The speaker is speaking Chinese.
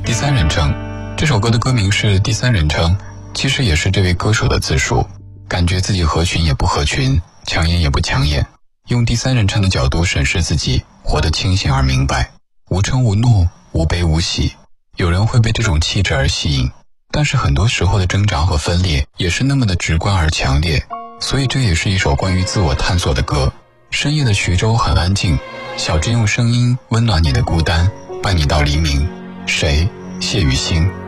第三人称。这首歌的歌名是第三人称，其实也是这位歌手的自述，感觉自己合群也不合群，抢眼也不抢眼，用第三人称的角度审视自己，活得清醒而明白，无嗔无怒，无悲无喜。有人会被这种气质而吸引，但是很多时候的挣扎和分裂也是那么的直观而强烈，所以这也是一首关于自我探索的歌。深夜的徐州很安静，小镇用声音温暖你的孤单，伴你到黎明。谁？谢雨欣。